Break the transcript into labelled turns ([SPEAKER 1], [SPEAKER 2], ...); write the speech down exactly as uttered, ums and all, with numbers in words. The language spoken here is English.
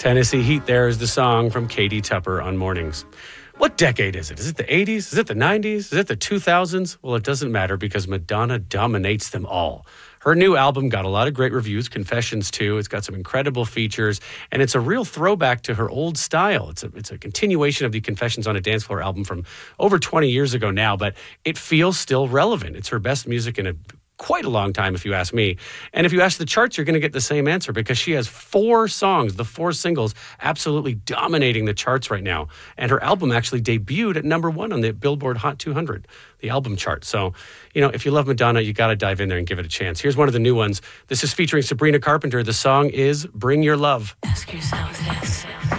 [SPEAKER 1] Tennessee Heat there is the song from Katie Tupper on Mornings. What decade is it? Is it the eighties? Is it the nineties? Is it the two thousands? Well, it doesn't matter because Madonna dominates them all. Her new album got a lot of great reviews, Confessions too. It's got some incredible features, and it's a real throwback to her old style. It's a, it's a continuation of the Confessions on a Dance Floor album from over twenty years ago now, but it feels still relevant. It's her best music in a quite a long time, if you ask me. And if you ask the charts, you're going to get the same answer because she has four songs, the four singles, absolutely dominating the charts right now. And her album actually debuted at number one on the Billboard Hot two hundred, the album chart. So, you know, if you love Madonna, you got to dive in there and give it a chance. Here's one of the new ones. This is featuring Sabrina Carpenter. The song is Bring Your Love.
[SPEAKER 2] Ask yourself this.